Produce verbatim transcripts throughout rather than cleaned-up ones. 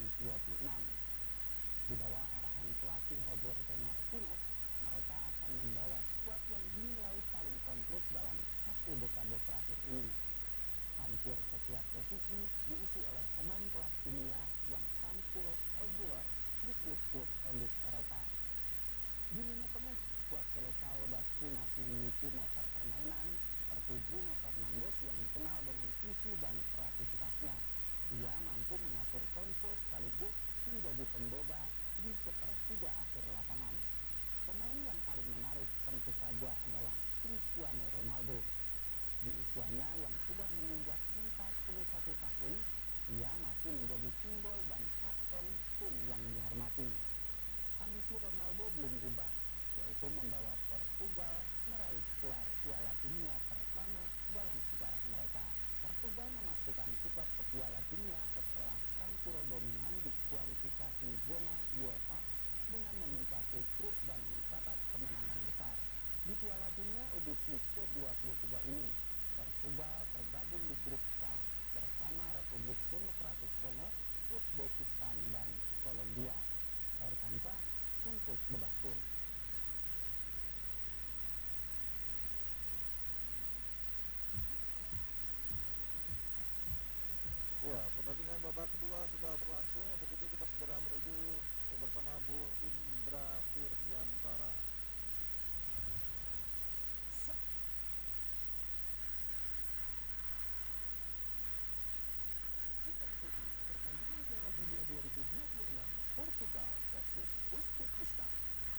dua puluh enam. Di bawah arahan pelatih Roberto Martinez, mereka akan membawa skuad yang dinilai paling komplit dalam satu dekade terakhir ini. Hampir setiap posisi diisi oleh pemain kelas dunia yang tampil reguler di klub-klub elit Eropa. Di lini tengah, skuad Seleção das Tunas memiliki motor permainan seperti Bruno Fernandes yang dikenal dengan visi dan kreativitasnya. Ia mampu mengatur tempo sekaligus menjadi pemboba di sepertiga akhir lapangan. Pemain yang paling menarik tentu saja adalah Cristiano Ronaldo. Di usianya yang sudah menginjak empat puluh satu tahun, ia masih menjadi simbol dan kapten tim yang dihormati. Ambisi Ronaldo belum berubah, yaitu membawa Portugal meraih gelar Piala Dunia pertama dalam sejarah mereka. Portugal memastikan tiket ke Piala Dunia setelah tampil dominan di kualifikasi zona UEFA dengan memuncaki grup dan mencatat kemenangan besar. Di Piala Dunia edisi ke dua puluh tiga ini, Portugal tergabung di grup K bersama Republik Demokratik Kongo, Uzbekistan, dan Kolombia. Erkansa untuk Bedah Pun. Ya, pertandingan babak kedua sudah berlangsung. Untuk itu kita segera menuju bersama Bung Indra Firdiantara. Kita ikuti pertandingan Piala Dunia dua ribu dua puluh enam Portugal versus Uzbekistan.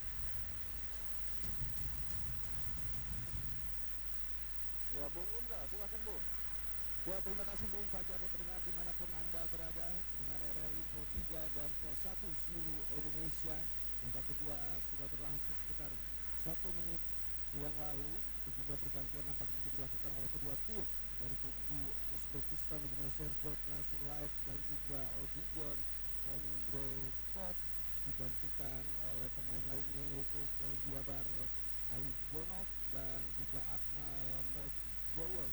Ya, Bung Indra, silakan Bung. Ya, terima kasih Bung Fajar dan pendengar dimanapun Anda berada, pendengar R R I Pro tiga dan Pro satu seluruh Indonesia. Babak kedua sudah berlangsung sekitar satu menit yang lalu. Sejumlah pergantian nampaknya dilakukan oleh kedua tim dari kubu Uzbekistan dengan Sergej Nasrullah dan juga Odion Kondrekov digantikan oleh pemain lainnya yaitu Diabar Ayubonov dan juga Akmal Mozgovoy.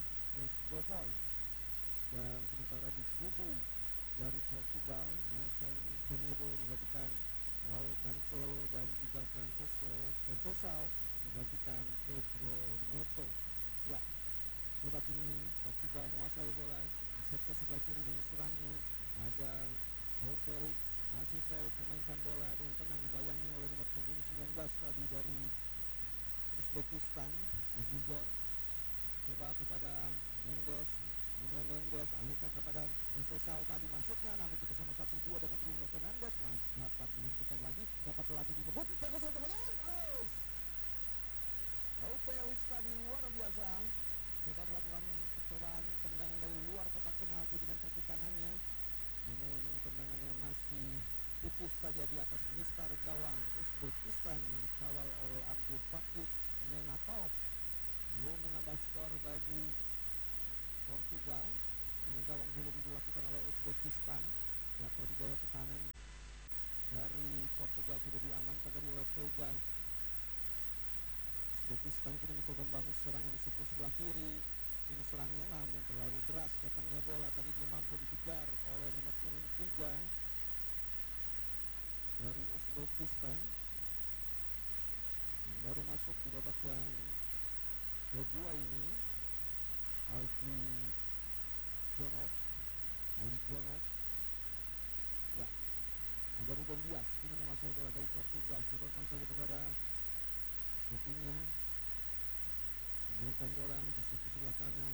Dan sementara di kubu dari Portugal, Nelson Semedo menggantikan Raul Cancelo dan juga Francisco Conceição menggantikan Pedro Neto. Ya, coba kini Portugal menguasai bola di sektor sebelah kiri dengan serangnya. Ada Raul Felix, masih Felix memainkan bola dengan tenang dibayangi oleh nomor punggung sembilan belas tadi dari Uzbekistan, Aguzon. Coba kepada Mendes, Nuno Mendes, alihkan kepada Conceição, tadi masuknya namun tidak sama satu dua dengan Bruno Fernandes, dapat dihentikan lagi, dapat lagi direbut, tegas untuk Mendes. Raul Felix tadi luar biasa, coba melakukan percobaan tendangan dari luar kotak penalti dengan kaki kanannya, namun tendangannya masih tipis saja di atas mistar gawang Uzbekistan dikawal oleh Abdul Fakir Nenatov. Belum menambah skor bagi Portugal dengan gawang belum dilakukan oleh Uzbekistan. Jatuh di bawah pertahanan dari Portugal sudah diamankan dari Vega. Uzbekistan kini mencoba membangun serangan di sebelah kiri. Ini serangnya namun terlalu deras datangnya bola, tadi dia mampu dikejar oleh nomor punggung tiga dari Uzbekistan yang baru masuk di babak yang kedua ini. Alji Jonov, Alji Jonov, ya, ada Ruben Dias kini menguasai bola dari Portugal. Sedorkan saja kepada Coutinho, memainkan bola ke sebelah kanan.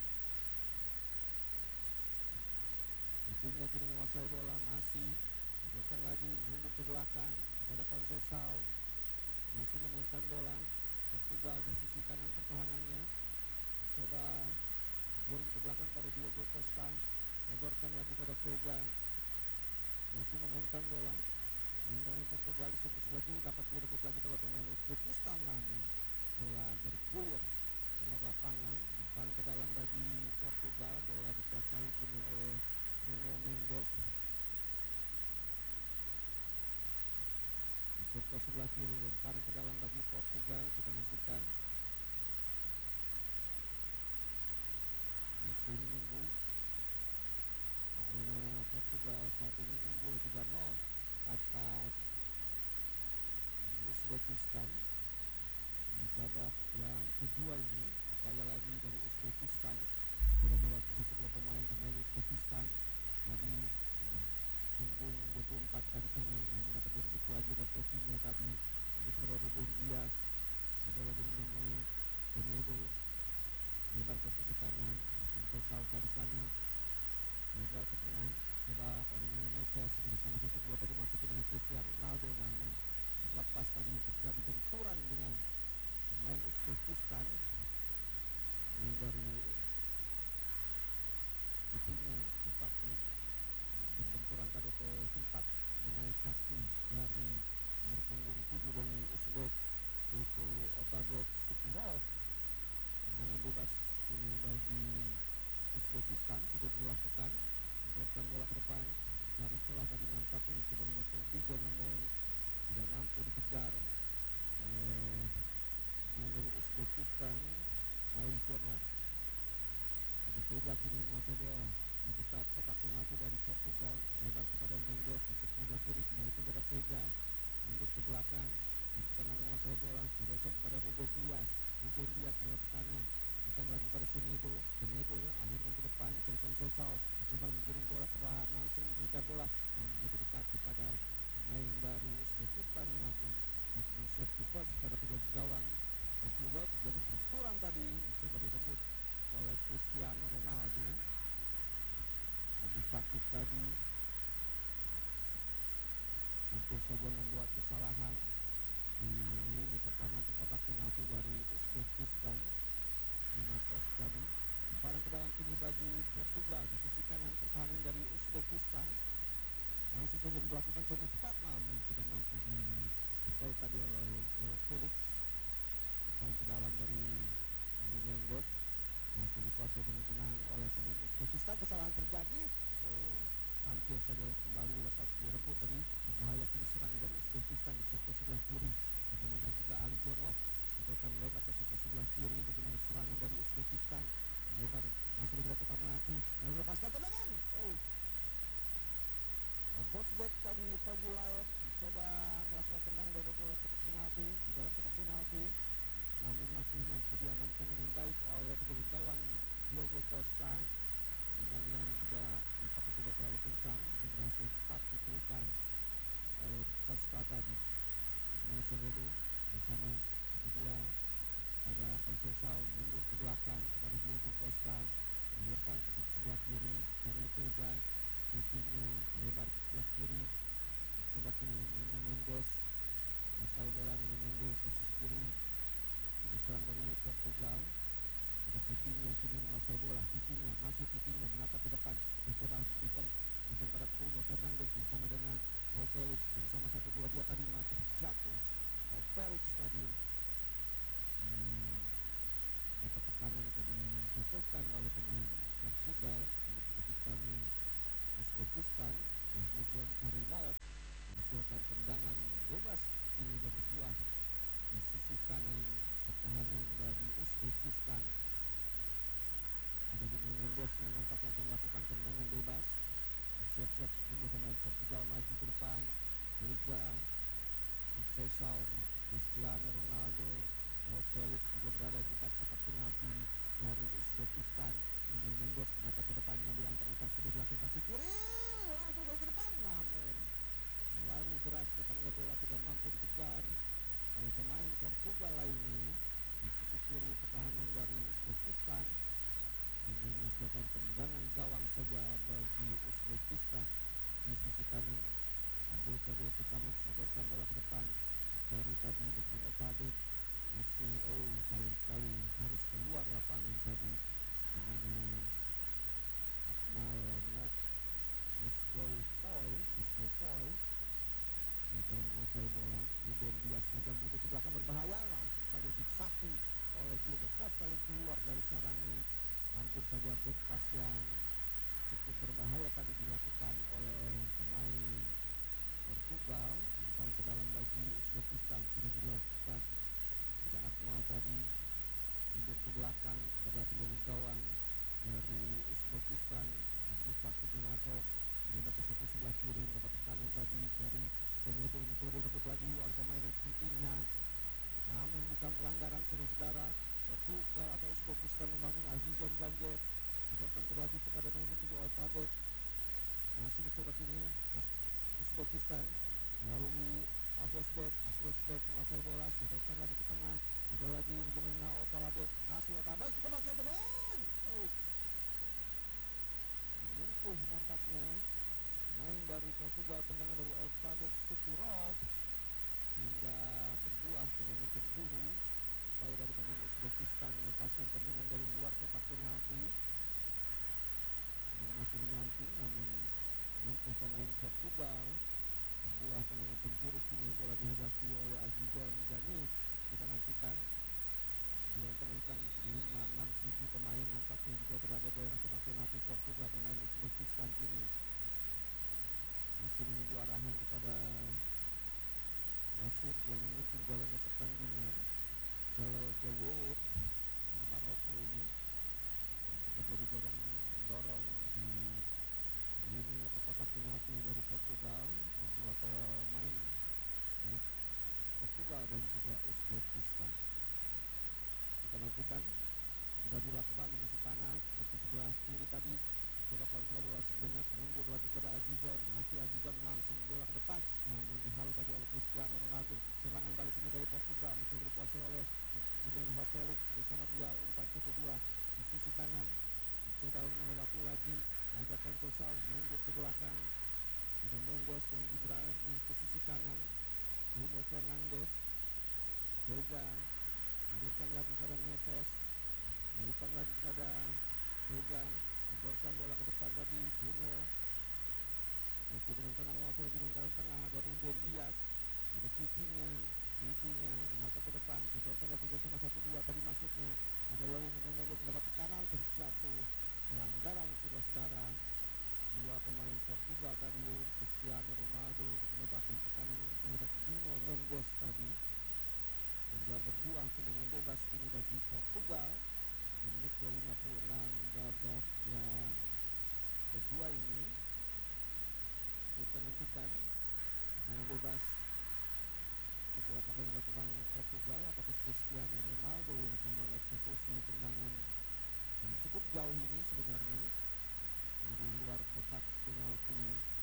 Coutinho kini menguasai bola, masih sedorkan lagi mundur ke belakang kepada Conceição, masih memainkan bola. Portugal di sisi kanan pertahanannya, coba goreng ke belakang pada Diogo Costa, sedorkan lagi pada Vega, masih memainkan bola. Memainkan Portugal di sebelah kiri, dapat direbut lagi oleh pemain Uzbekistan, namun bola bergulir keluar lapangan, bukan ke dalam bagi Portugal. Bola dikuasai kini oleh Nuno Mendes. Sektor sebelah kiri, lemparan ke dalam bagi Portugal, kita nantikan. Masih menunggu karena Portugal saat ini unggul tiga kedua ini upaya lagi dari Uzbekistan sudah melakukan satu dua pemain pemain Uzbekistan tadi punggung dua puluh empat kan sana yang dapat direbut lagi dari topinya tadi ini kepada Ruben Dias ada lagi menemui Semedo lebar ke sisi kanan untuk Sauka di sana lebar ke tengah coba pada Neves bersama satu dua tadi masuk dengan Cristiano Ronaldo namun terlepas tadi terjadi benturan dengan pemain Uzbekistan yang baru itunya tempatnya berbenturan tadi ke sempat mengenai kaki dari nomor punggung tujuh dari Uzbek itu Otabek Sukurov. Tendangan bebas ini bagi Uzbekistan sudah dilakukan memberikan bola ke depan dari celah tadi nampaknya coba nomor tiga namun tidak mampu dikejar oleh pemain dari Uzbekistan Aljonov. Ada coba kini menguasai bola membuka kotak penalti dari Portugal lebar kepada Mendes masuk sebelah kiri kembali kepada Vega mundur ke belakang masih tengah menguasai bola berikan kepada Ruben Dias Ruben Dias dari kanan bukan lagi pada Semedo Semedo akhirnya ke depan dari Konsesal mencoba menggiring bola perlahan langsung mengejar bola namun menjadi dekat kepada pemain baru Uzbekistan yang langsung melakukan set bebas pada pejabat gawang Portugal terjadi benturan tadi mencoba direbut oleh Cristiano Ronaldo. Abu Fakir tadi hampir saja membuat kesalahan di lini pertahanan ke kotak penalti dari Uzbekistan. Minakov tadi lemparan ke dalam kini bagi Portugal di sisi kanan pertahanan dari Uzbekistan langsung saja dilakukan sangat cepat namun tidak mampu disau tadi oleh Joe Felix lemparan ke dalam dari Mendes masih dikuasai dengan tenang oleh pemain Uzbekistan. Kesalahan terjadi oh, hampir saja kembali dapat direbut tadi berbahaya kini serangan dari Uzbekistan di sektor sebelah kiri bagaimana juga Aljonov diberikan lebar ke sektor sebelah kiri bagaimana serangan dari Uzbekistan lebar masih diberi kotak penalti dan melepaskan tendangan oh Bosbek tadi Fagulaev mencoba melakukan tendangan dari kotak penalti di dalam kotak penalti namun masih mampu diamankan dengan baik oleh penjaga gawang Diogo Costa dengan yang juga nampaknya sudah terlalu kencang dan berhasil tepat ditemukan oleh Costa tadi bagaimana Semedo bersama kedua pada Konsesal mundur ke belakang kepada Diogo Costa menurunkan ke sebelah kiri dari Vega Coutinho lebar ke sebelah kiri coba kini Mendes asal bola dengan Mendes di sisi kiri diserang dari Portugal ada Coutinho kini menguasai bola Coutinho masih Coutinho menatap ke depan mencoba berikan bukan pada Bruno Fernandes bersama dengan Paul Felix bersama satu dua dia tadi mati jatuh Paul Felix tadi hmm, dapat tekanan atau dijatuhkan oleh pemain Portugal untuk melakukan Uzbekistan dan kemudian Karimov menghasilkan tendangan bebas ini berbuah di sisi kanan pertahanan dari Uzbekistan. Ada Bruno Mendes yang nampaknya akan melakukan tendangan bebas siap-siap sejumlah pemain Portugal maju ke depan Vega Cesar Cristiano Ronaldo Paul Felix juga berada di dekat kotak penalti dari Uzbekistan. Bruno Mendes menatap ke depan mengambil antar-antar sudah dilakukan kaki kiri langsung ke depan namun melalui deras datangnya bola tidak mampu dikejar oleh pemain Portugal lainnya di sisi kiri pertahanan dari Uzbekistan ini menghasilkan tendangan gawang saja bagi Uzbekistan. Di sisi kanan Abdul Kadir Kusanov sodorkan bola ke depan cari tadi dengan Otabek masih oh sayang sekali harus keluar lapangan tadi dengan Akmal Nok Esgol Foy Esgol Foy gagal menguasai bola Ruben Dias saja mundur ke belakang berbahaya langsung saja disapu oleh Diogo Costa yang keluar dari sarangnya hampir saja back pass yang cukup berbahaya tadi dilakukan oleh pemain Portugal umpan ke dalam bagi Uzbekistan sudah dilakukan ada Akmal tadi mundur ke belakang kepada penjaga gawang dari Uzbekistan Abdul Fakir Minakov lebar ke sebelah kiri mendapat tekanan tadi dari Semedo mencoba direbut lagi oleh pemain yang pentingnya namun bukan pelanggaran saudara-saudara Portugal atau Uzbekistan membangun Azizon Ganjev, diberikan lagi kepada nomor tujuh Altabek, masih dicoba kini Uzbekistan melalui Abosbek, Abosbek menguasai bola, sedangkan lagi ke tengah, ada lagi bagaimana Otalabek, masih Otalabek, lepaskan teman, oh, menyentuh nampaknya main dari Portugal, tendangan dari Otabek Sukurov hingga berbuah tendangan penjuru, upaya dari pemain Uzbekistan melepaskan tendangan dari luar kotak penalti yang masih menyambung, namun menyentuh pemain Portugal. Berbuah tendangan penjuru kini bola dihadapi oleh Azizon Gani. Kita nantikan merancang-rancang lima, enam, tujuh pemain nampaknya juga berada di daerah kotak penalti Portugal. Pemain Uzbekistan kini masih menunggu arahan kepada wasit yang memimpin jalannya pertandingan, Jalal Jawod dari Maroko ini. Masih terjadi dorong dorong di ini atau kotak penalti dari Portugal, dua pemain dari Portugal dan juga Uzbekistan. Kita nantikan sudah dilakukan mengisi tangan satu sebelah kiri tadi, coba kontrol bola sejenak, mundur lagi kepada Azizon, masih Azizon langsung bola ke depan, namun dihalau tadi oleh Cristiano Ronaldo. Serangan balik ini dari Portugal mencoba dikuasai oleh João Felix bersama dua umpan satu dua di sisi kanan, mencoba melewati lagi, ada Conceição mundur ke belakang, ada Mendes yang Gibran ke sisi kanan, Bruno Fernandes, Boga menurunkan lagi kepada Neves, menurunkan lagi kepada Boga, menurunkan bola ke depan tadi Bruno, masih dengan tenang menguasai di lingkaran tengah, ada Ruben Dias, ada Coutinho, Coutinho mengatur ke depan, menurunkan lagi sama satu dua tadi masuknya, ada Lalu Menembus mendapat tekanan, terjatuh pelanggaran saudara-saudara. Dua pemain Portugal tadi, Cristiano Ronaldo menyebabkan tekanan terhadap Bruno Mendes tadi, hingga berbuah tendangan bebas kini bagi Portugal di menit ke lima puluh enam babak yang kedua ini. Kita nantikan tendangan bebas seperti apakah yang dilakukan Portugal, apakah Cristiano Ronaldo yang mengeksekusi tendangan yang cukup jauh ini sebenarnya dari luar kotak penalti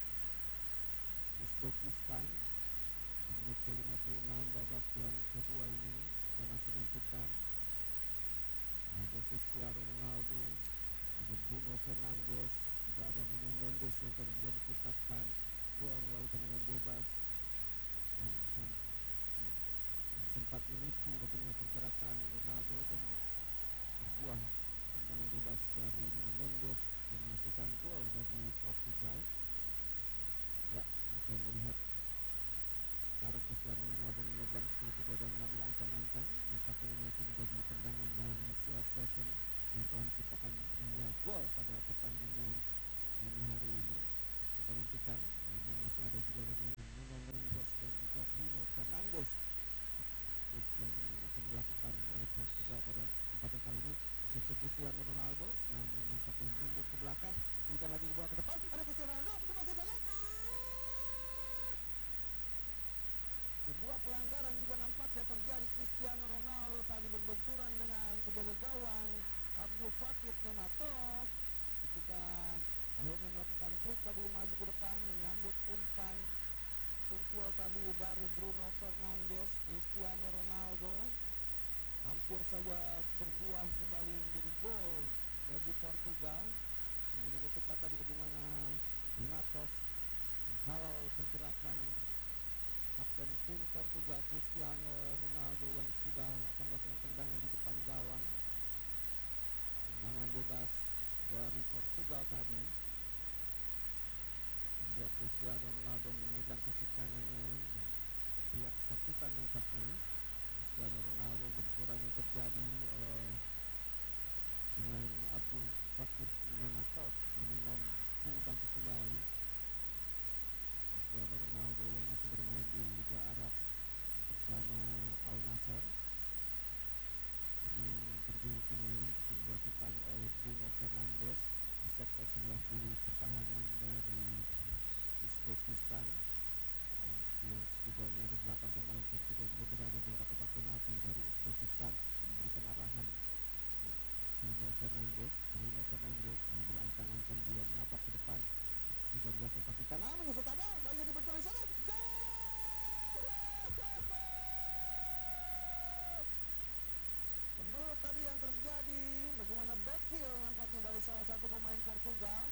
Uzbekistan. Menit ke lima puluh enam babak yang kedua ini kita masih nantikan ada Cristiano Ronaldo, ada Bruno Fernandes, juga ada Nuno Mendes yang tadi juga menciptakan gol melalui tendangan bebas yang, yang, yang sempat menipu bagaimana pergerakan Ronaldo dan berbuah tendangan bebas dari Nuno Mendes yang menghasilkan gol bagi Portugal. Ya, kita melihat sekarang Cristiano Ronaldo memegang sepuluh juga dan mengambil ancang-ancang. Nampaknya ini akan menjadi tendangan dari Sia Seven yang telah menciptakan dua gol pada pertandingan dini hari ini. Kita nantikan, namun masih ada juga bagaimana Nuno Mendes dan juga Bruno Fernandes yang akan dilakukan oleh Portugal pada kesempatan kali ini. Sukses Cristiano Ronaldo, namun nampaknya mundur ke belakang, kita lagi bola ke depan, ada Cristiano Ronaldo, kembali ke sebuah pelanggaran juga nampaknya terjadi. Cristiano Ronaldo tadi berbenturan dengan penjaga gawang Abdul Fakir Nematov ketika akhirnya melakukan trik tadi maju ke depan menyambut umpan tungkul tadi dari Bruno Fernandes. Cristiano Ronaldo hampir saja berbuah kembali menjadi gol bagi Portugal. Kemudian kecepatan bagaimana Nematov menghalau pergerakan kapten tim Portugal Cristiano Ronaldo yang sudah akan melakukan tendangan di depan gawang. Tendangan bebas dari Portugal tadi membuat Cristiano Ronaldo memegang kaki kanannya, pihak kesakitan nampaknya. Cristiano Ronaldo benturan yang terjadi oleh dengan Abu Fakir Nematov ini mampu bangkit kembali. Cristiano Ronaldo yang masih bermain di Liga Arab bersama Al Nassr. Ini terjadi kini akan dilakukan oleh Bruno Fernandes di sektor sebelah kiri pertahanan dari Uzbekistan. Dan setidaknya ada delapan pemain Portugal juga berada di daerah kotak penalti dari Uzbekistan. satu pemain Portugal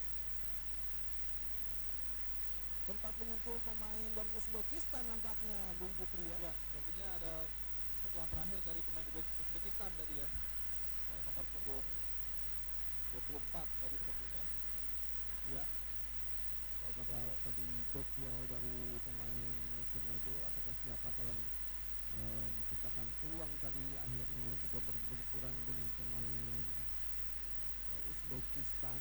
sempat menyentuh pemain dari Uzbekistan nampaknya, Bung Jupri ya. Ya, sepertinya ada sentuhan terakhir dari pemain Uzbe- Uzbekistan tadi ya. Pemain nomor punggung dua puluh empat tadi sepertinya. Ya, apakah tadi gokil dari pemain Senegal ataukah siapakah yang eh, menciptakan peluang tadi, akhirnya juga berbenturan dengan pemain eh, Uzbekistan.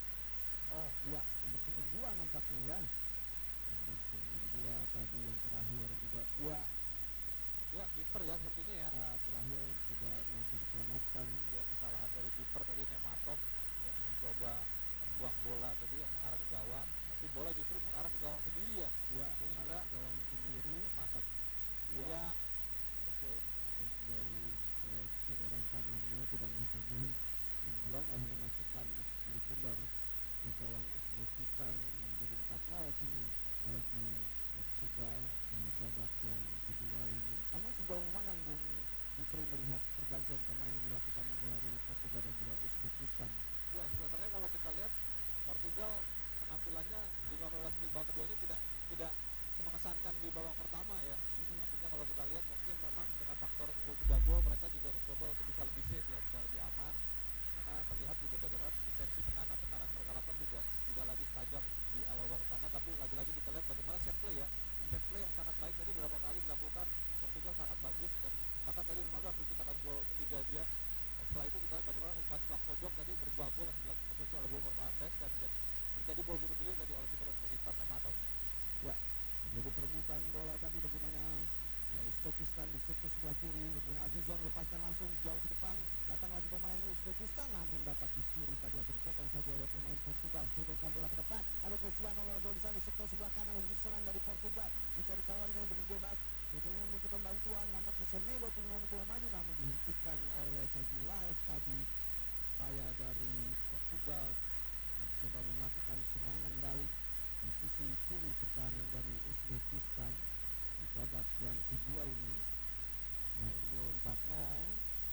Oh ya, nomor punggung dua nampaknya ya. Nomor punggung dua tadi yang terakhir juga ya. Ya, kiper ya sepertinya ya. Nah, terakhir juga mampu diselamatkan. Ya, kesalahan dari kiper tadi Nematov yang mencoba membuang bola tadi yang mengarah ke gawang, tapi bola justru mengarah ke gawang sendiri ya. Ya, sehingga mengarah ke gawang sendiri. Nematov Ya, ya, betul. terus dari eh, kedoran tangannya tidak mampu membuang, lalu memasukkan sepuluh pundar ke gawang Uzbekistan, menjadi empat nol kini bagi Portugal di babak yang kedua ini. Namun sejauh mana Bung Jupri melihat pergantian pemain yang dilakukan melalui Portugal dan juga Uzbekistan? Ya, sebenarnya kalau kita lihat Portugal penampilannya di lima belas menit babak kedua ini tidak tidak semengesankan di babak pertama ya. Hmm. Artinya kalau kita lihat mungkin memang dengan faktor unggul tiga gol mereka juga mencoba untuk bisa lebih safe ya, bisa lebih aman. Karena terlihat juga bagaimana intensi tekanan-tekanan mereka lakukan juga tidak lagi setajam di awal babak pertama, tapi lagi-lagi kita lihat bagaimana set play ya. Set play yang sangat baik tadi beberapa kali dilakukan Portugal sangat bagus, dan bahkan tadi Ronaldo hampir menciptakan gol ketiga dia. Dan setelah itu kita lihat bagaimana umpan selang pojok tadi berbuah gol yang dilakukan oleh Bruno Fernandes, dan terjadi gol bunuh diri tadi oleh kiper Uzbekistan Nematov. Ya, menjadi perebutan bola tadi bagaimana ya, Uzbekistan di sektor sebelah kiri, kemudian Azizor lepaskan langsung jauh ke depan, datang lagi pemain Uzbekistan namun dapat dicuri tadi atau dipotong saja oleh pemain Portugal. Sodorkan bola ke depan, ada Cristiano Ronaldo di sana di sektor sebelah kanan yang diserang dari Portugal, mencari kawan yang berdiri bebas, kemudian membutuhkan bantuan, nampaknya Semedo punya untuk maju namun dihentikan oleh Sagilaev tadi. Upaya dari Portugal mencoba melakukan serangan balik di sisi kiri pertahanan dari Uzbekistan di babak yang kedua ini. Ya, unggul empat nol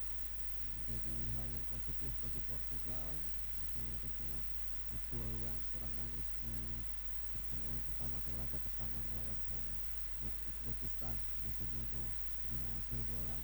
menjadi hal yang positif bagi Portugal. Itu tentu hasil yang kurang manis di pertemuan pertama atau laga pertama melawan Kongo. Ya, Uzbekistan di sini itu menguasai bola.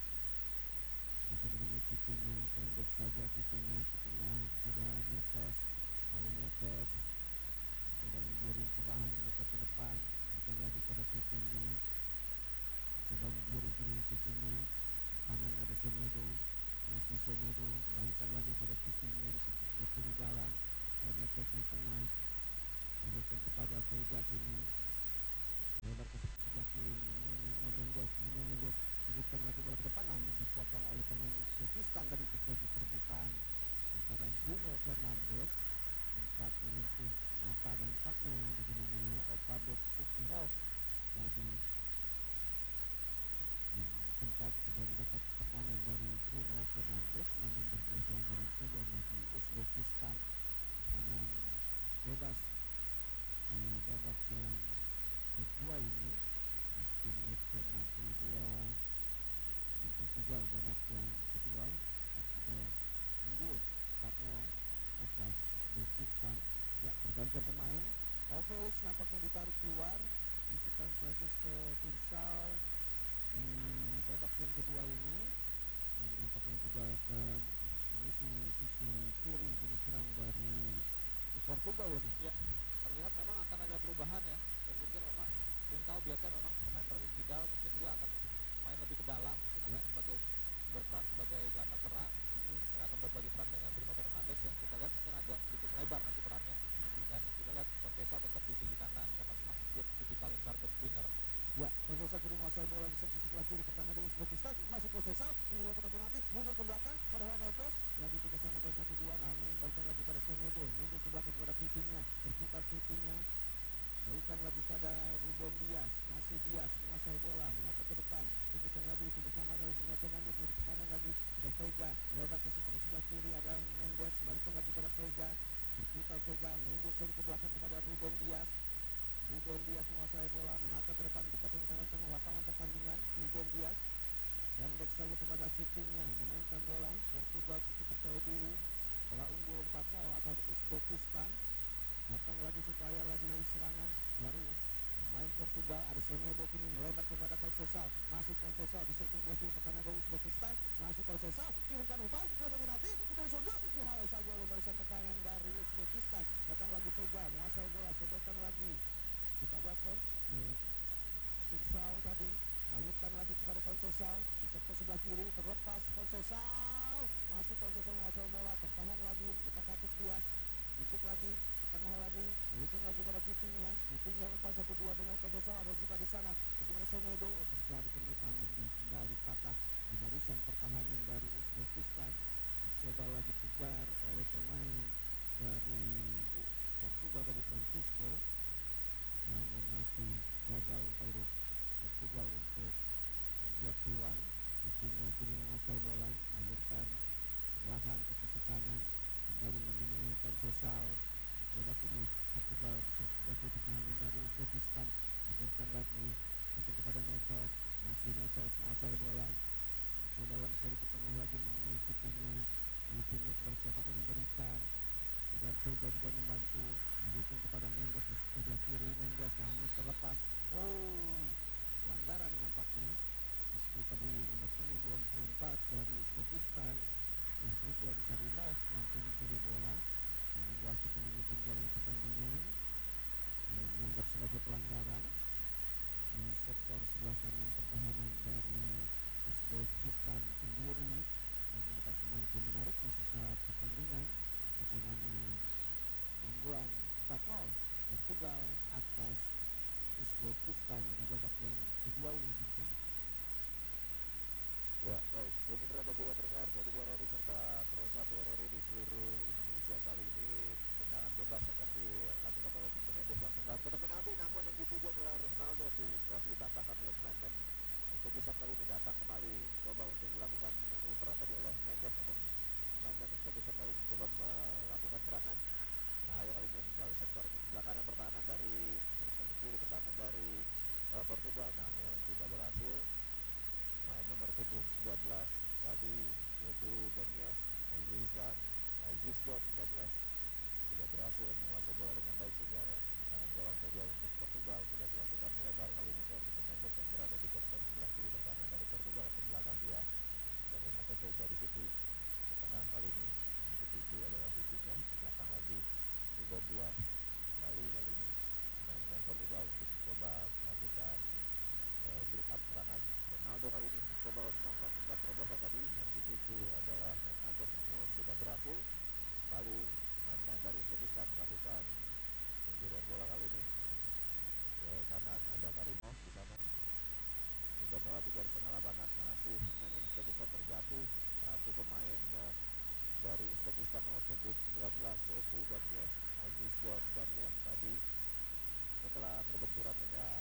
Di sini dengan shootingnya pendek saja, shootingnya ke tengah pada Neves, lalu Neves coba menggiring perlahan mengangkat ke depan, datang lagi pada shootingnya, coba menggiring ke shootingnya, kanan ada Semedo, masih Semedo, kembalikan lagi pada shootingnya di situ sebelah kiri jalan, lalu Neves di tengah, lanjutkan kepada Vega kini, lebar ke sebelah kiri, Mendes, Mendes, lanjutkan lagi bola ke depan, namun dipotong oleh pemain Uzbekistan. Tadi terjadi perebutan antara Bruno Fernandes sempat menyentuh mata dan partner bagaimana Otavio Sukirov tadi yang sempat juga mendapat tekanan dari Bruno Fernandes, namun berbuah pelanggaran saja bagi Uzbekistan. Tangan bebas di babak yang kedua ini meski menit ke enam puluh dua dan Portugal babak yang kedua Portugal unggul empat nol atas Uzbekistan. Ya, pergantian pemain, Paul Felix nampaknya ditarik keluar, masukkan Francisco Tinsal di babak yang kedua ini. Ini nampaknya juga akan mengisi sisi kiri jenis serang dari Portugal ini. Ya, terlihat memang akan ada perubahan ya. Saya pikir memang Tintau biasa memang pemain berkidal, mungkin juga akan main lebih ke dalam, mungkin Ya. akan sebagai berperan sebagai gelandang serang, Mm-hmm. dan akan berbagi peran dengan Bruno Fernandes yang kita lihat mungkin agak sedikit melebar nanti perannya. Mm-hmm. Dan kita lihat Contessa tetap di sisi kanan karena memang dia tipikal inverted winger. Ya, Kosesa kini menguasai bola di seksi sebelah kiri pertahanan dari Uzbekistan. Masih Kosesa, ini bola kotak penalti, mundur ke belakang, padahal Neves lagi kerjasama dengan satu dua, namun balikan lagi pada Semedo, mundur ke belakang kepada Vitinha, berputar Vitinha, balikan lagi pada Ruben Dias, masih Dias menguasai bola, menyapa ke depan, tunjukkan lagi kerjasama dari Bruno Fernandes, dari kanan lagi ada Vega, melebar ke sebelah sebelah kiri ada Mendes, balikan lagi pada Vega, berputar Vega, mundur saja ke belakang kepada Ruben Dias. Ruben Dias menguasai bola, menata ke depan, kita turunkan tengah lapangan pertandingan. Ruben Dias pendek saja kepada Vitinha, memainkan bola. Portugal cukup percaya diri setelah unggul empat nol atau Uzbekistan. Datang lagi supaya lagi dari serangan baru pemain Portugal. Ada Semedo kini melebar kepada Conceição, masuk Conceição disirkulasi pertahanan dari Uzbekistan, masuk Conceição, kirimkan umpan, dominasi, kemudian sudut dihalau saja oleh barisan pertahanan dari Uzbekistan. Datang lagi Vega, menguasai bola, sodorkan lagi kepada Conceição tadi, alirkan lagi kepada Conceição di sektor sebelah kiri, terlepas Conceição, masuk Conceição menguasai bola, tertahan lagi, kita katuk dia, ikut lagi tengah lagi, itu lagi pada Coutinho, Coutinho umpan satu dua dengan Conceição, ada juga di sana, bagaimana Semedo terjadi penutupan di kembali patah di barisan pertahanan dari Uzbekistan. Dicoba lagi kejar oleh pemain dari Portugal dari Francisco, namun masih gagal upaya Portugal untuk membuat peluang. Coutinho kini menguasai bola, alirkan perlahan ke sisi kanan, kembali menemui Conceição. Coba kini Portugal bisa sebagai pertahanan dari Uzbekistan, alirkan lagi datang kepada Nesos, masih Nesos menguasai bola, coba mencari ke tengah lagi menemui Coutinho. Coutinho seperti siapa akan memberikan, dan Vega juga membantu, lanjutkan kepada Mendes di sebelah kiri. Mendes namun terlepas. Oh, pelanggaran nampaknya. Meski tadi nomor punggung dua puluh empat dari Uzbekistan, Yazmujan Karimov mampu mencuri bola, namun wasit memimpin jalan pertandingan yang menganggap sebagai pelanggaran di sektor sebelah kanan pertahanan dari Uzbekistan sendiri, dan akan semakin menarik di sisa pertandingan. Bagaimana keunggulan empat nol Portugal atas Uzbekistan di babak yang kedua ini bintang. Ya, baik. Pemirsa dan juga pendengar dari dua R R I serta Pro satu R R I di seluruh Indonesia, kali ini tendangan bebas akan dilakukan oleh Nuno Mendes langsung dalam kotak penalti, namun yang dituju adalah Ronaldo, berhasil dibatalkan oleh pemain Uzbekistan. Kali ini datang kembali coba untuk dilakukan uperan tadi oleh Mendes, namun pemain Uzbekistan kali ini coba melakukan serangan. Bahaya kali ini melalui sektor sebelah kanan pertahanan dari sektor kiri pertahanan dari uh, Portugal, namun tidak berhasil. Main nomor punggung sembilan belas tadi yaitu Daniel Azizan Aziz John Daniel tidak berhasil menguasai bola dengan baik, sehingga tangan gawang saja untuk Portugal sudah dilakukan melebar kali ini ke Nuno Mendes yang berada di sektor sebelah kiri pertahanan dari Portugal. Ke belakang dia dan Renato Vega di situ, ke tengah kali ini yang dituju adalah Coutinho, belakang lagi Ruben Dias. Lalu kali ini main-main Portugal untuk mencoba melakukan uh, build up serangan. Ronaldo kali ini mencoba melakukan umpan terobosan tadi, yang dituju adalah Hernandez, namun tidak berhasil. Lalu main-main dari Uzbekistan melakukan pencurian bola kali ini ke kanan, ada Karimov di sana sudah melewati garis tengah lapangan. Masih pemain Uzbekistan terjatuh satu pemain uh, dari Uzbekistan nomor punggung sembilan belas yaitu Daniel Aziz John Daniel tadi setelah berbenturan dengan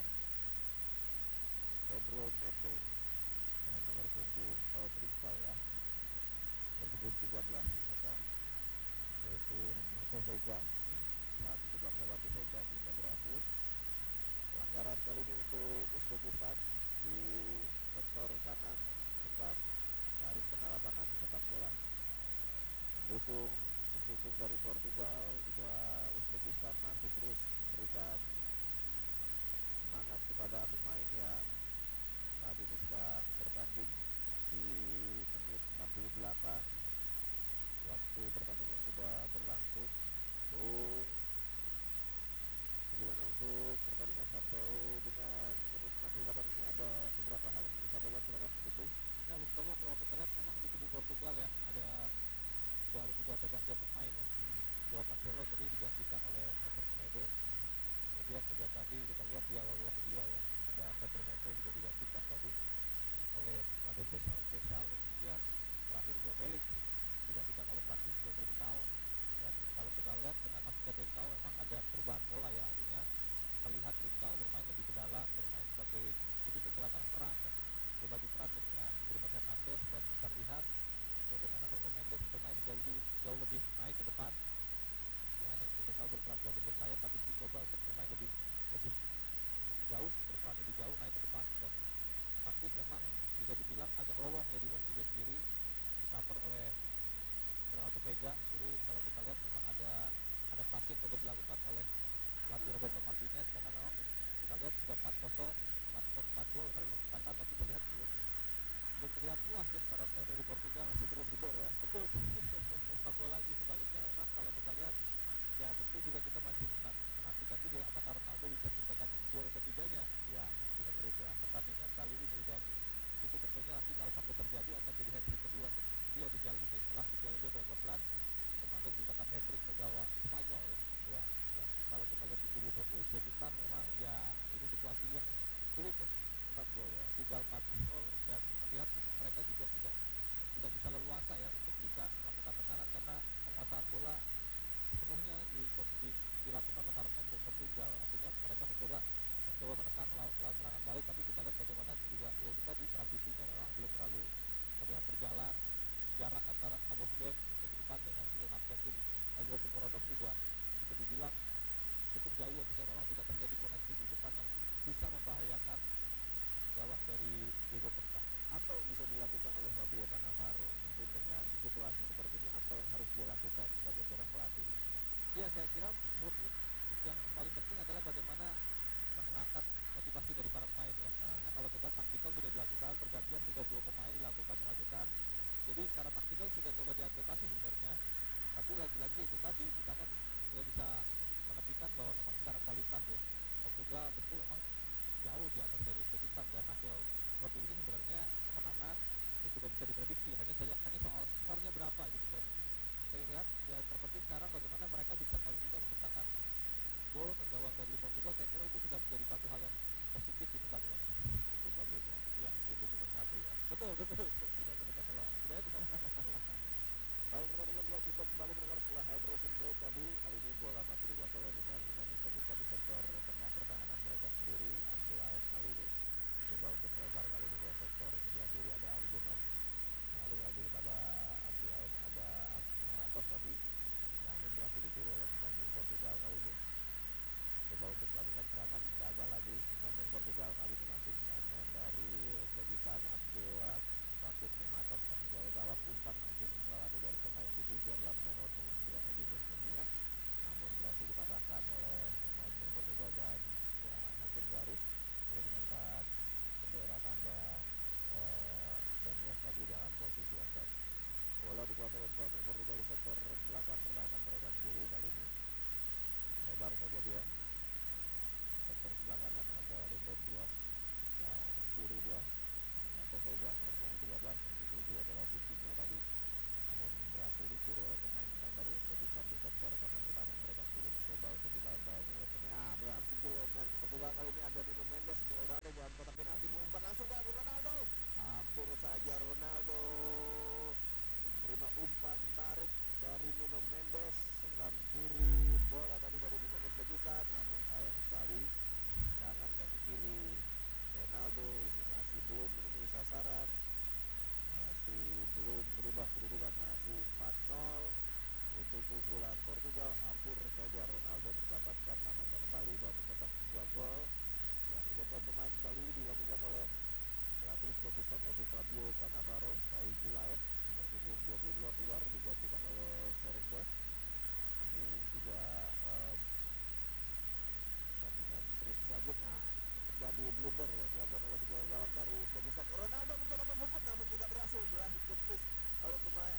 Pedro Neto yang nomor punggung oh Trimpal ya nomor punggung tiga belas ternyata, yaitu Renato Vega, dan coba melewati Vega tidak berhasil. Pelanggaran kali ini untuk Uzbekistan di sektor kanan dekat garis tengah lapangan sepak bola. Pendukung pendukung dari Portugal juga Uzbekistan masih terus memberikan semangat kepada pemain yang saat ini sedang bertanding di menit enam puluh delapan. Waktu pertandingan sudah berlangsung. Bung, bagaimana untuk pertandingan sampai dengan menit enam puluh delapan ini? Ada beberapa hal yang ingin disampaikan, silakan begitu. Ya, Bung Tomo, kalau kita lihat memang di kubu Portugal ya ada baru tiga pergantian pemain ya. Hmm. Joao Cancelo tadi digantikan oleh Neto Semedo. Kemudian juga tadi kita lihat di awal babak kedua ya ada Pedro Neto juga digantikan tadi oleh Conceição, dan kemudian terakhir Joao Felix digantikan oleh Francisco Trincao. Dan kalau kita lihat dengan masuknya Trincao memang ada perubahan pola ya, artinya terlihat Trincao bermain lebih ke dalam, bermain sebagai lebih ke gelandang serang ya, berbagi peran dengan Bruno Fernandes, dan terlihat bagaimana Nuno Mendes bermain jauh, jauh lebih naik ke depan. Pemain yang kita tahu berperan sebagai back sayap, tapi dicoba untuk bermain lebih lebih jauh, berperan lebih jauh naik ke depan, dan taktis memang bisa dibilang agak lowong ya di bagian kiri, di cover oleh Renato Vega. Jadi kalau kita lihat memang ada kalau kita lihat di kubu Uzbekistan memang ya ini situasi yang sulit ya, Empat gol ya. tinggal empat gol dan terlihat memang mereka juga tidak tidak bisa leluasa ya untuk bisa melakukan tekanan karena penguasaan bola sepenuhnya di, di, dilakukan oleh para pemain Portugal. Artinya mereka mencoba mencoba menekan lawan serangan balik, tapi kita lihat bagaimana juga ya itu tadi transisinya memang belum terlalu terlihat berjalan. Jarak antara Abosbek di depan dengan kapten tim Aldo Sumorodom juga bisa dibilang cukup jauh, sehingga memang tidak terjadi koneksi di depan yang bisa membahayakan gawang dari Diego Costa. Apa yang bisa dilakukan oleh Fabio Cannavaro? Mungkin dengan situasi seperti ini apa yang harus dia lakukan sebagai seorang pelatih? Iya, saya kira murni yang paling penting adalah bagaimana mengangkat motivasi dari para pemain ya. Nah. Nah, kalau kita taktikal sudah dilakukan, pergantian sudah dua pemain dilakukan dilakukan. Jadi secara taktikal sudah coba diadaptasi sebenarnya. Tapi lagi-lagi itu tadi kita kan tidak bisa menepikan bahwa memang secara kualitas ya Portugal betul memang jauh di atas dari Uzbekistan, dan hasil seperti ini sebenarnya kemenangan ya sudah bisa diprediksi, hanya saja hanya soal skornya berapa gitu. Dan saya lihat ya terpenting sekarang bagaimana mereka bisa paling tidak menciptakan gol ke gawang dari Portugal. Saya kira itu sudah menjadi satu hal yang positif di pertandingan ini. Cukup bagus ya. Iya, Meskipun cuma satu ya. betul betul tidak sedekat kalau tidak bukan. Baik, pertandingan dilanjutkan kembali mendengar setelah hydration break tadi. Kali ini bola masih dikuasai oleh pemain pemain Uzbekistan di sektor tengah pertahanan mereka sendiri. Abdullah kali ini coba untuk melebar, kali ini ke sektor sebelah kiri ada Ali Jonas. Lalu lagi kepada Abdullah ada Asmaratos tadi. Namun berhasil dicuri oleh pemain Portugal kali ini. Coba untuk melakukan serangan, gagal lagi pemain Portugal. Kali ini masih pemain dari Uzbekistan. Abdullah Fakut Nematos tanggung jawab gawang, umpan langsung melewati garis tengah yang dituju adalah pemain nomor punggung sembilan Aziz Nunez. Namun berhasil dipatahkan oleh pemain Portugal dan wah, hakim baru yang mengangkat bendera tanda uh, Nunez tadi dalam posisi offside. Bola dikuasai oleh pemain Portugal di sektor belakang pertahanan mereka sendiri kali ini. Lebar saja dia. Sektor sebelah kanan ada Ruben Buas dan kiri dia atau Soba nomor punggung tiga belas, yang dituju adalah Vitinha tadi. Namun berhasil dicuri oleh pemain-pemain dari Uzbekistan di sektor kanan pertahanan mereka sendiri. Mencoba untuk dibalang-balangi oleh pemain. Ah, berhasil oleh pemain Portugal kali ini ada Nuno Mendes berada dalam kotak penalti, mengumpat langsung ke Ronaldo. Hampir saja Ronaldo menerima umpan tarik dari Nuno Mendes setelah mencuri bola tadi dari pemain Uzbekistan. Namun sayang sekali tangan kaki kiri Ronaldo ini masih belum menemui sasaran, masih belum berubah kedudukan, masih empat nol untuk keunggulan Portugal. Hampir saja Ronaldo mencatatkan namanya kembali dan mencetak sebuah gol. Ya, pergantian pemain kali dilakukan oleh pelatih Uzbekistan yaitu Fabio Cannavaro. Fauzi Zilaev nomor punggung dua puluh dua keluar digantikan oleh Sorga. Ini juga uh, pertandingan terus bagus. Nah, terjadi blunder yang dilakukan oleh kedua gawang dari Uzbekistan. Ronaldo mencoba menghubung namun tidak berhasil, berhasil tepis oleh pemain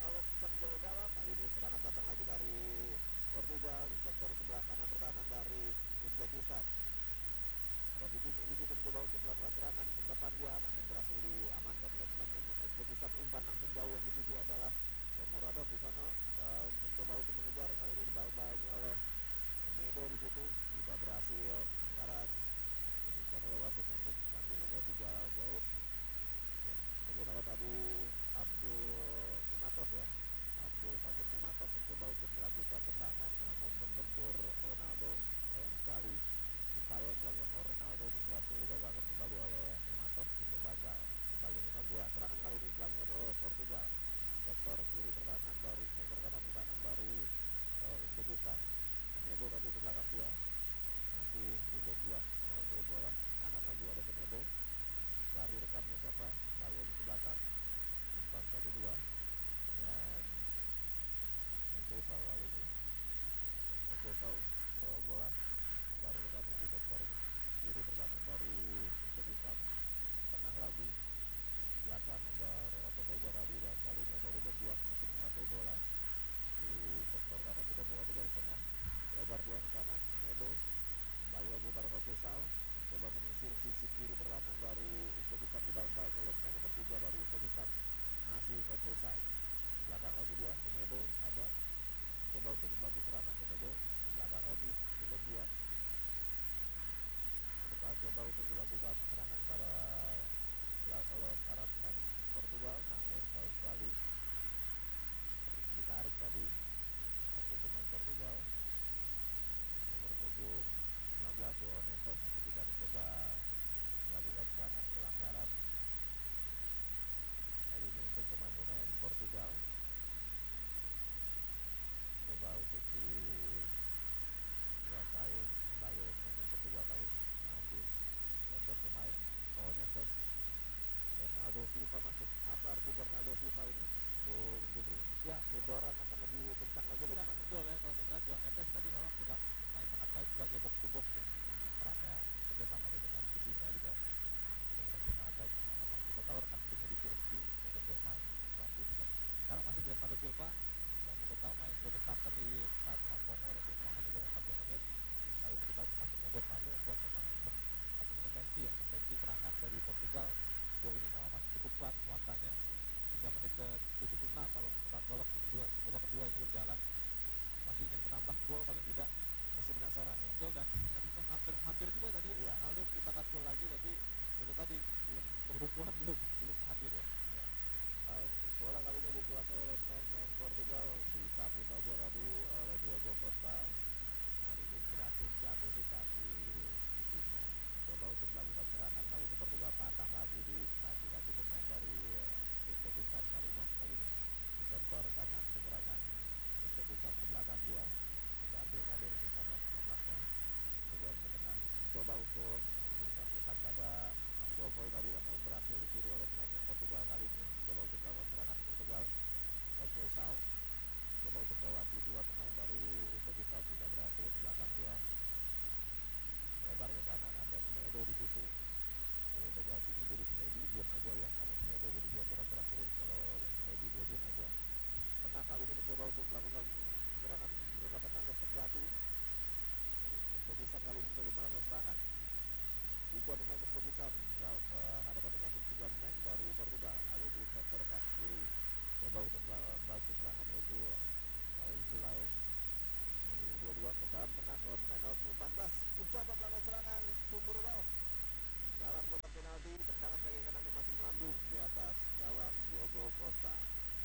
Tiga pemain Uzbekistan berhadapan dengan tiga pemain dari Portugal. Kali ini sektor kiri coba untuk membantu serangan yaitu Paul Zulai. Dua-dua ke dalam tengah pemain nomor empat belas mencoba melakukan serangan Sumurudov dalam kotak penalti. Tendangan kaki kanannya masih melambung di atas gawang Diogo Costa.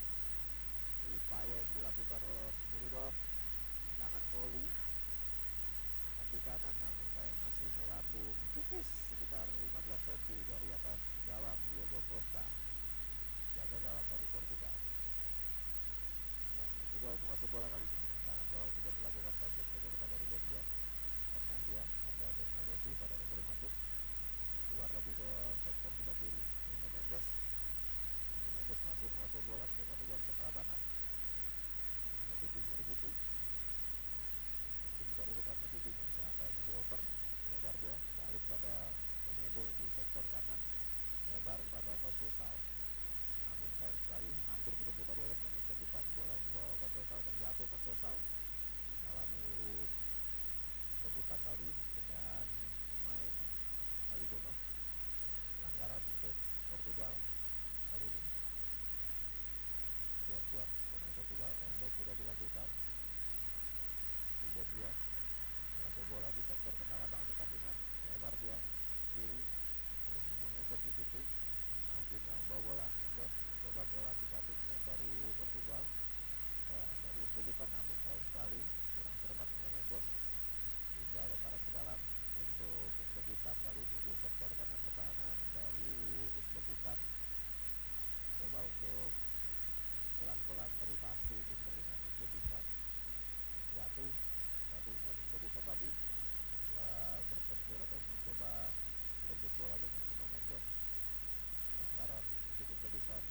Upaya yang dilakukan oleh Sumurudov, tendangan volley kaki kanan, namun sayang masih melambung tipis sekitar lima belas sentimeter dari atas gawang Diogo Costa, jaga gawang dari Portugal. Nah, Portugal menguasai bola kali ini. Tendangan gol coba dilakukan pendek saja kepada Ruben Dias. Tengah dia ada Bernardo Silva dan baru masuk. Keluar lagi ke sektor sebelah kiri. Nuno Mendes. Nuno Mendes masih menguasai bola mendekati garis tengah lapangan. Ada Coutinho di situ. Mungkin baru rekannya Coutinho. Siapa yang dioper? Lebar dia. Balik pada Semedo di sektor kanan. Lebar kepada Kosesal. Namun sayang sekali hampir ketemu tadi oleh pemain Uzbekistan. Bola yang dibawa Kosesal, terjatuh Kosesal mengalami kebutan tadi dengan main Aligono. Pelanggaran untuk Portugal kali ini. Kuat-kuat pemain Portugal, tembok sudah dilakukan. Ruben Dias menguasai bola di sektor tengah lapangan pertandingan. Lebar dia kiri. Ada Nuno Mendes di situ. Masih membawa bola. Mendes coba melewati satu pemain dari Portugal, eh, dari Uzbekistan, namun sayang sekali kurang cermat Nuno Mendes. Hingga lemparan ke dalam untuk Uzbekistan kali ini di sektor kanan pertahanan dari Uzbekistan. Coba untuk pelan-pelan tapi pasti ini sepertinya Uzbekistan jatuh. Jatuh pemain Uzbekistan tadi setelah bertempur atau mencoba merebut bola dengan Nuno Mendes. Pelanggaran untuk Uzbekistan.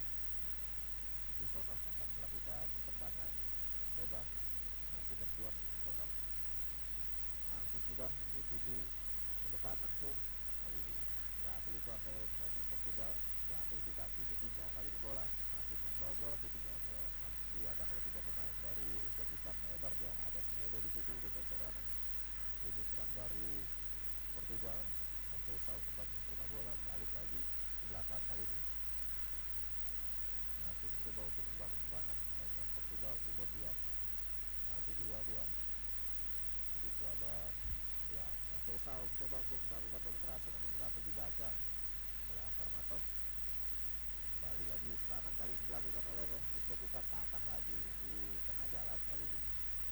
Usonov akan melakukan tendangan bebas. Masih berkuat Usonov. Langsung sudah menuju ke depan langsung. Kali ini jatuh dikuasai oleh pemain Portugal. Jatuh di kaki Coutinho kali ini bola. Masih membawa bola Coutinho. Diadang oleh tiga pemain dari Uzbekistan. Lebar dia. Ada Semedo di situ di sektor kanan. Ini serang dari Portugal. Kosesal sempat menerima bola. Balik lagi ke belakang kali ini. Masih mencoba untuk membangun serangan pemain Portugal. Ruben Dias. Satu dua dua. Itu ada ya Kosesal mencoba untuk melakukan penetrasi namun berhasil dibaca oleh Akar Matov. Kembali lagi serangan kali ini dilakukan oleh Uzbekistan. Patah lagi di tengah jalan kali ini.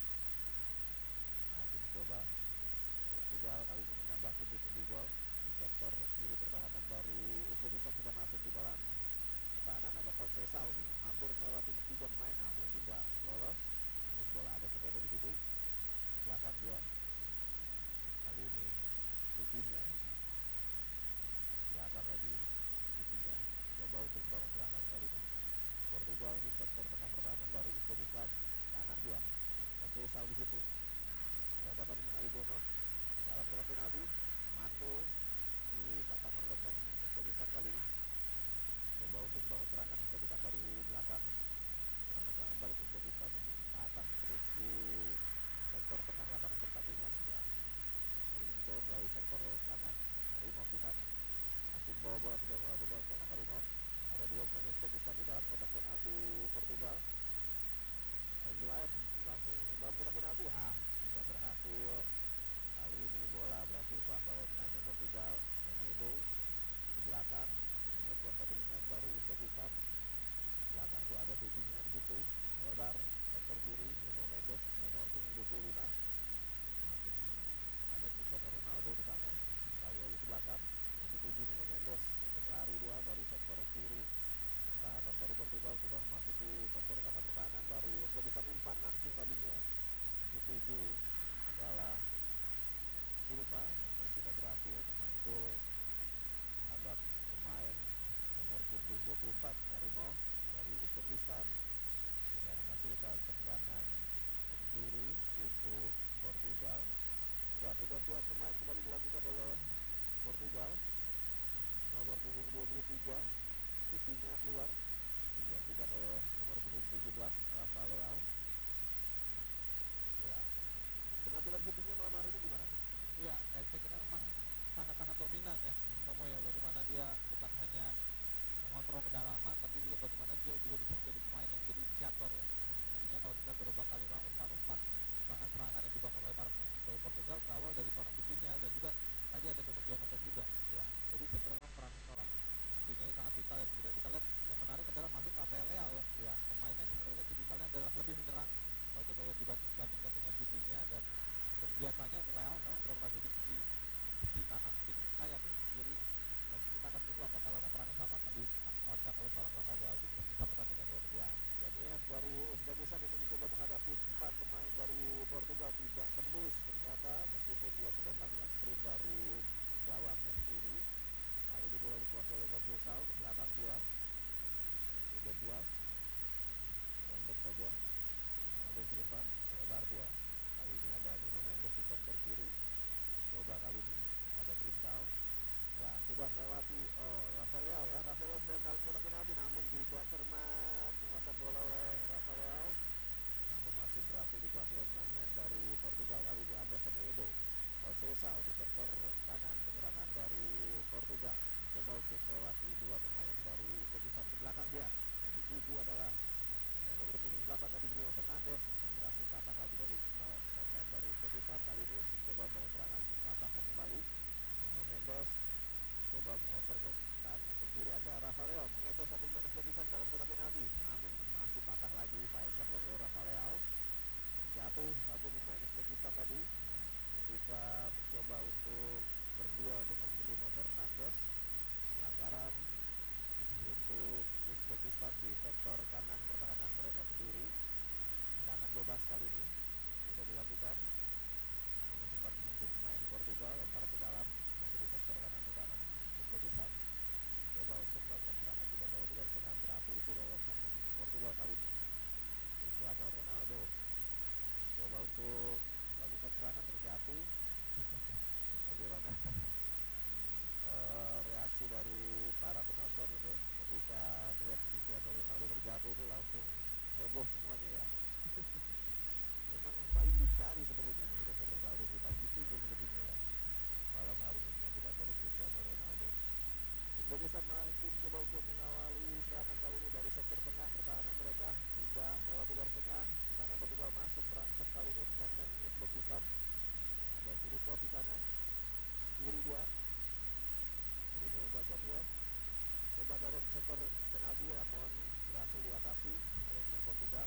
Masih mencoba Portugal kali ini menambah pundi-pundi gol di sektor kiri pertahanan dari Uzbekistan. Sudah masuk di dalam pertahanan. Ada Kosesal hampir melewati tiga pemain namun tidak lolos. Namun bola ada Semedo di situ. Belakang dua. Kali ini Coutinho. Belakang lagi Coutinho. Coba untuk membangun serangan kali ini. Portugal di sektor tengah pertahanan dari Uzbekistan. Kanan dua. Kosesal di situ. Berhadapan dengan Aligono. Dalam kotak penalti. Mantul dipatahkan oleh pemain Uzbekistan kali ini. Coba untuk membangun serangan Uzbekistan dari belakang. Serangan-serangan balik Uzbekistan ini patah terus di sektor tengah lapangan pertandingan. Ya. Kali ini coba melalui sektor kanan. Karunov di sana. Masih membawa bola sudah melalui bola tengah Karunov. Ada dua pemain Uzbekistan di dalam kotak penalti Portugal. Azulaev langsung dalam kotak penalti. Ah, tidak berhasil. Kali ini bola berhasil kuasai oleh pemain Portugal. Semedo di belakang. Semedo satu pemain baru Uzbekistan. Belakang gua ada Coutinho di situ. Lebar sektor kiri Nuno Mendes nomor dua puluh lima. Masih ada Cristiano Ronaldo di sana. Lalu lagi ke belakang yang dituju Nuno Mendes untuk lari dua dari sektor kiri pertahanan baru Portugal sudah masuk ke sektor kanan pertahanan baru Uzbekistan. Umpan langsung tadinya yang dituju adalah Silva namun tidak berhasil memantul terhadap pemain nomor punggung dua puluh empat Karunov dari Uzbekistan dengan menghasilkan tendangan penjuru untuk Portugal. Wah, pergantian pemain kembali dilakukan oleh Portugal. Nomor punggung dua puluh tiga Coutinho keluar digantikan oleh nomor punggung tujuh belas Rafa Leao. Ya, penampilan Coutinho malam hari ini gimana tuh? Iya, saya kira memang sangat-sangat dominan biasanya Leao memang beroperasi di sisi sisi kanan, sisi sayap di sisi kiri, dan kita akan tunggu apakah memang peran yang sama akan dimainkan oleh seorang Rafael Leao di sisa pertandingan babak kedua. Jadinya baru Uzbekistan ini mencoba menghadapi empat pemain dari Portugal, tidak tembus ternyata meskipun dia sudah melakukan sprint dari gawangnya sendiri. Kali ini bola dikuasai oleh Conceição ke belakang dua. Ruben Dias pendek saja. Ronaldo di depan, lebar dua. Kali ini ada Nuno Mendes di sektor kiri. Coba kali ini ada Trincao. Ya, sudah melewati oh Rafael Leao ya. Rafael Leao sedang dalam kotak penalti namun tidak cermat penguasaan bola oleh Rafael Leao. Namun masih berhasil dikuasai oleh pemain dari Portugal. Kali ini ada Semedo. Conceição di sektor kanan, penyerangan dari Portugal. Coba untuk melewati dua pemain dari Uzbekistan ke belakang dia. Yang dituju adalah pemain nomor punggung delapan tadi Bruno Fernandes. Yang berhasil patah lagi dari pemain dari Uzbekistan. Kali ini coba membangun serangan, patahkan kembali. Nuno Mendes coba mengoper ke kanan, ke kiri ada Rafael Leao mengecoh satu pemain Uzbekistan dalam kotak penalti. Namun masih patah lagi apa yang dilakukan oleh Rafael Leao. Terjatuh satu pemain Uzbekistan tadi ketika mencoba untuk berduel dengan Bruno Fernandes. Pelanggaran untuk Uzbekistan di sektor kanan pertahanan mereka sendiri. Tendangan bebas kali ini sudah dilakukan, namun sempat menyentuh pemain Portugal, lemparan ke dalam masih di sektor kanan pertahanan Uzbekistan. Coba untuk melakukan serangan, tidak mau di luar tengah, berhasil dicuri oleh pemain Portugal kali ini. Cristiano Ronaldo coba untuk melakukan serangan, terjatuh. Bagaimana uh, reaksi dari para penonton itu ketika melihat Cristiano Ronaldo terjatuh itu langsung heboh semuanya ya. Memang paling dicari sebenarnya nih Cristiano Ronaldo, tapi itu sepertinya ya malam hari ini penampilan dari Cristiano Ronaldo. Uzbekistan masih mencoba untuk mengawali serangan kali ini dari sektor tengah pertahanan mereka. Sudah lewat luar tengah, sana Portugal masuk merangsek kali ini pemain Uzbekistan. Ada Surukov di sana, kiri dua. Kali ini ada Jamia. Coba dari sektor penalti namun berhasil diatasi oleh pemain Portugal.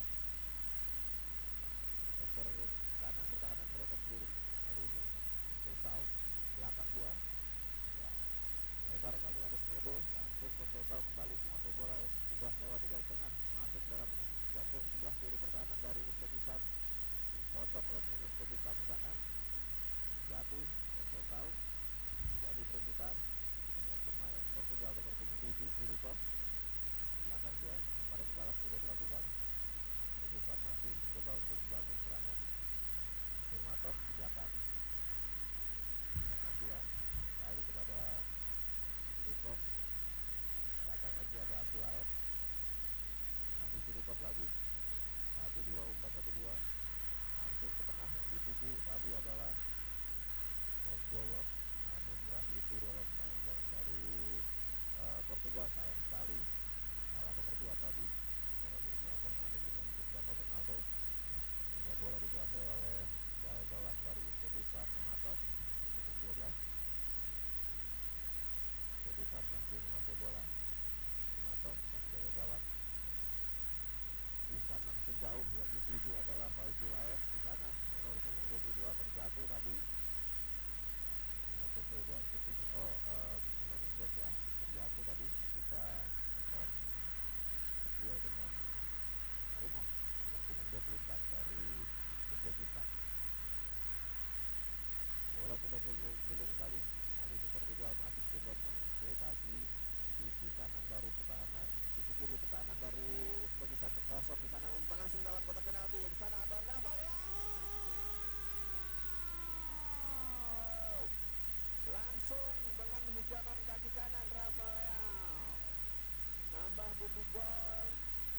Sektor kanan pertahanan mereka sendiri. Kali ini Conceição belakang dua. Ya. Lebar kali ada Semedo, langsung Conceição kembali menguasai bola ya. Sudah lewat luar tengah, masuk dalam jantung sebelah kiri pertahanan dari Uzbekistan. Dipotong oleh pemain Uzbekistan di sana. Jatuh Conceição, jadi perebutan dengan pemain Portugal nomor punggung tujuh Surukov. Belakang dua, lemparan ke dalam sudah dilakukan. Uzbekistan masih mencoba untuk membangun serangan. Surmatov di belakang, tengah dua, lalu kepada Surukov. Belakang lagi ada Abdullaev, masih Surukov lagi. Satu dua umpan satu dua, langsung ke tengah yang dituju tadi adalah Mozgowo, namun berhasil dicuri oleh pemain dari uh, Portugal. Sayang sekali salah pengertian tadi antara Bruno Fernandes dengan Cristiano Ronaldo, sehingga bola dikuasai oleh gawang dari Uzbekistan Nematov punggung dua belas. Uzbekistan masih menguasai bola. Nematov masih jaga gawang, umpan langsung jauh yang dituju adalah Faizullaev di sana nomor punggung dua puluh dua, terjatuh tadi. Atau coba sepertinya oh um, Nuno Mendes ya terjatuh tadi kita akan berduel dengan Karimov nomor punggung dua puluh empat dari Uzbekistan. Bola sudah bergulir kali. Kali ini Portugal masih coba mengeksploitasi sisi kanan dari pertahanan, sisi kiri pertahanan dari Uzbekistan kosong di sana. Umpan langsung dalam kotak penalti. Di sana ada Rafael Leao. Langsung dengan hujaman kaki kanan Rafael Leao nambah bumbu gol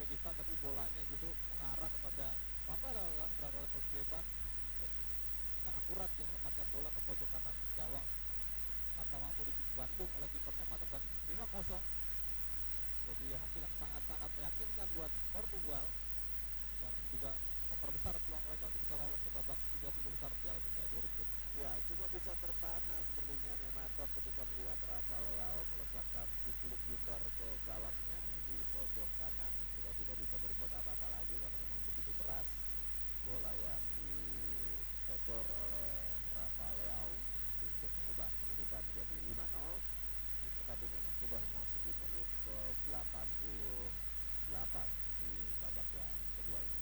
Uzbekistan, tapi bolanya justru mengarah kepada apa lah kan berada di posisi bebas dan dengan akurat dia menempatkan bola ke pojok kanan gawang tanpa mampu dibandung oleh kiper Nematov dan lima kosong. Jadi hasil yang sangat-sangat meyakinkan buat Portugal dan juga memperbesar peluang mereka untuk bisa lolos ke babak tiga puluh besar Piala Dunia dua ribu dua puluh. Ya, cuma bisa terpana sepertinya Nematov ketika melihat Rafael Leao melesakkan si kulit bundar ke gawangnya di pojok kanan. Sudah tidak bisa berbuat apa-apa lagi karena memang begitu keras bola yang dicocor oleh Rafael Leao untuk mengubah kedudukan menjadi lima nol di pertandingan yang sudah memasuki menit ke delapan puluh delapan di babak yang kedua ini.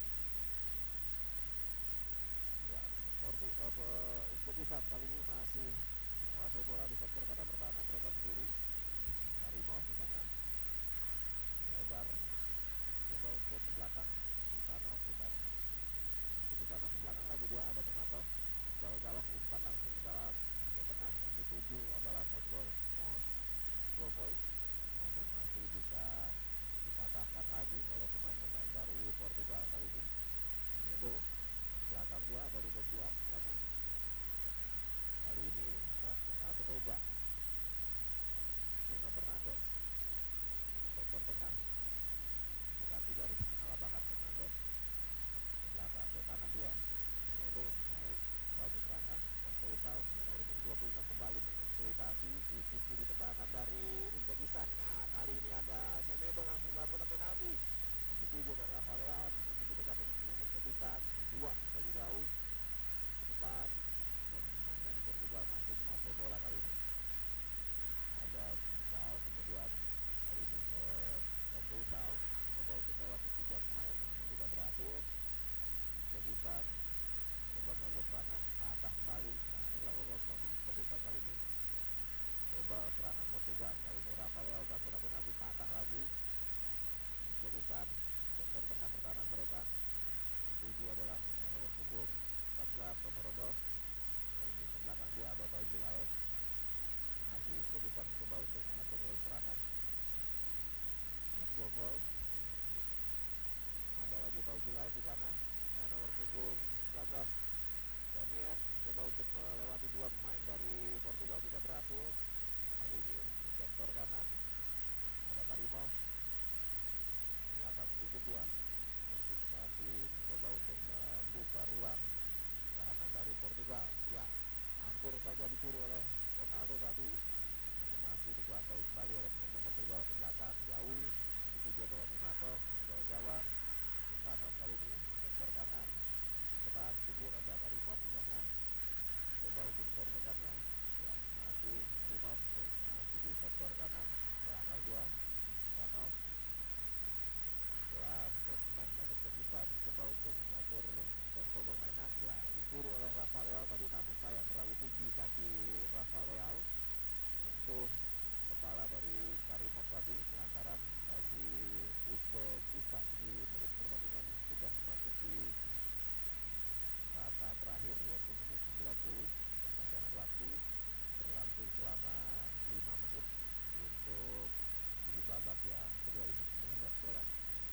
Ya, Portu, apa, Uzbekistan kali ini masih menguasai bola di sektor kanan pertahanan mereka sendiri. Karimov di sana lebar coba untuk ke belakang di sana di sana masuk di sana ke belakang lagi dia ada Nematov bawa gawang umpan langsung ke dalam ke tengah yang dituju adalah Mosgor Mosgovoy, namun masih bisa dipatahkan lagi oleh pemain-pemain dari Portugal kali ini. Menedo belakang dia ada Ruben Dias di sana. Kali ini Mbak Renato Vega, Bruno Fernandes di sektor tengah mendekati garis tengah lapangan. Fernandes ke belakang ke kanan dia. Menedo naik bagus serangan dan Sousal nomor dua puluh enam kembali mengeksploitasi sisi kiri pertahanan dari Uzbekistan. Nah, kali ini ada Semedo langsung dalam kotak penalti yang dituju oleh Rafael Leao, namun dibutuhkan dengan pemain Uzbekistan dibuang terlalu jauh ke depan. Namun pemain Portugal masih menguasai bola kali ini. Ada Sousal, kemudian kali ini ke Sousal coba untuk melewati tiga pemain namun tidak berhasil. Uzbekistan coba melakukan serangan, patah kembali serangan yang dilakukan oleh pemain Uzbekistan kali ini. Coba serangan Portugal kali ini Rafael Leao dalam kotak penalti, patah lagi. Uzbekistan sektor tengah pertahanan mereka dituju adalah yang nomor punggung empat belas Komorodov. Kali ini ke belakang dia ada Fauzi Laes. Masih Uzbekistan mencoba untuk mengatur serangan. Mosgovoy ada lagi Fauzi Laes di sana. Yang nomor punggung sembilan belas Daniel coba untuk melewati dua pemain dari Portugal, tidak berhasil. Kali ini di sektor kanan ada Karimov belakang sedikit dua untuk masih mencoba untuk membuka ruang pertahanan dari Portugal. Ya, hampir saja dicuri oleh Ronaldo tadi, namun masih dikuasai kembali oleh pemain Portugal. Ke belakang jauh dituju adalah Nematov menjual gawang. Susanov kali ini sektor kanan depan kubur ada Karimov di sana coba untuk mentorkannya. Ya, masih Karimov masih di sektor kanan belakang dua Susanov pelan pemain-pemain Uzbekistan coba untuk mengatur tempo permainan. Ya, dicuri oleh Rafael Leao tadi, namun sayang terlalu tinggi kaki Rafael Leao untuk kepala dari Karimov tadi. Pelanggaran bagi Uzbekistan di menit pertandingan yang sudah memasuki saat-saat terakhir yaitu menit sembilan puluh. Perpanjangan waktu berlangsung selama lima menit untuk di babak yang kedua ini. Ini berapa?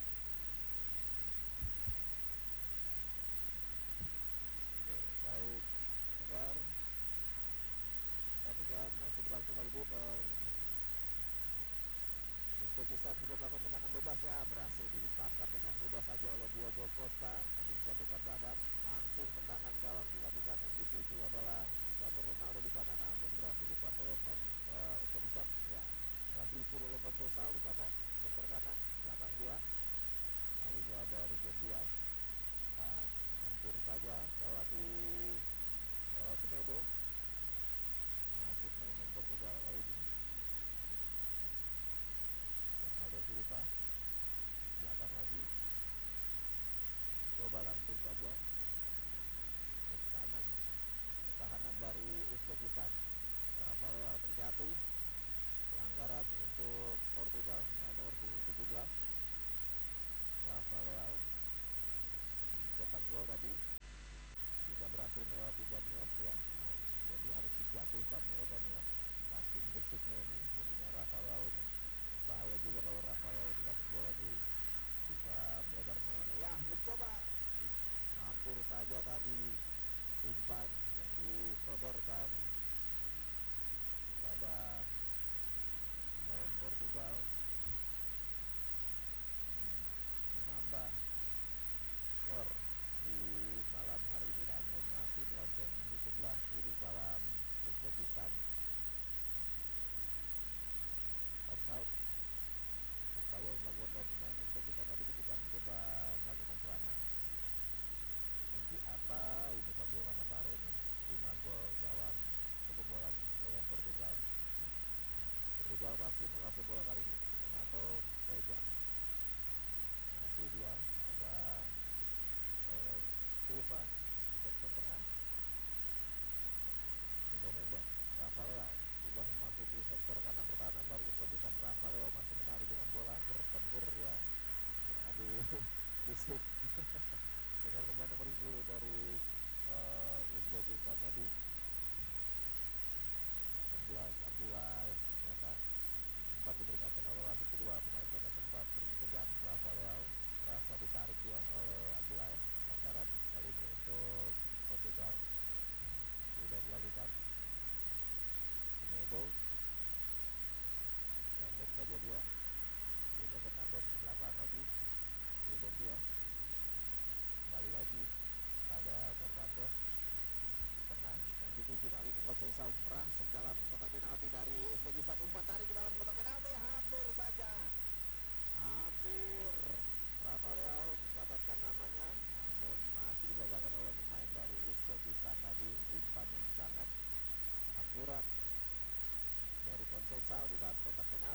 Oke, baik dengar pertandingan masih berlangsung kali ini. Per Uzbekistan sudah melakukan tendangan bebas, ya berhasil ditangkap dengan mudah saja oleh Diogo Costa dan dijatuhkan badan. Langsung tendangan gawang dilakukan yang dituju adalah Cristiano Ronaldo di sana, namun berhasil dikuasai oleh pemain uh, Uzbekistan. Ya, berhasil dicuri oleh Sosal di sana sektor kanan belakang dua. Kali ini ada Ruben Dias. Nah, hampir saja melewati uh, Semedo. Masih pemain Portugal kali ini. Ronaldo Silva belakang lagi coba langsung saja ke kanan pertahanan dari Uzbekistan. Rafael Leao terjatuh, pelanggaran untuk Portugal dengan nomor punggung tujuh belas Rafael Leao mencetak gol tadi, tidak berhasil melewati Daniel. Ya,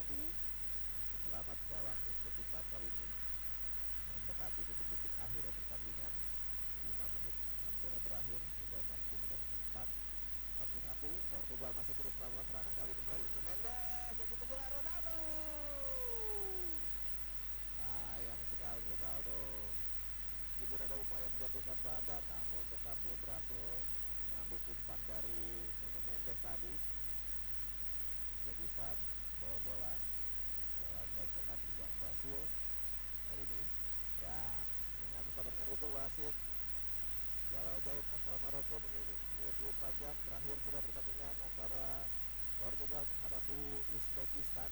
satu. Selamat gawang Uzbekistan kali ini mendekati detik-detik akhir pertandingan. lima menit hampir berakhir, sudah masuk menit empat empat puluh satu. Portugal masih terus melakukan serangan kali ini melalui Nuno Mendes yang dituju oleh Ronaldo. Sayang sekali Ronaldo. Kemudian ada upaya menjatuhkan badan, namun tetap belum berhasil menyambut umpan dari Nuno Mendes tadi. Uzbekistan bawa bola, jalan dari tengah tidak berhasil kali ini. Ya, dengan bersama dengan itu wasit Jalal Zahid asal Maroko mengikuti panjang. Berakhir sudah pertandingan antara Portugal menghadapi Uzbekistan.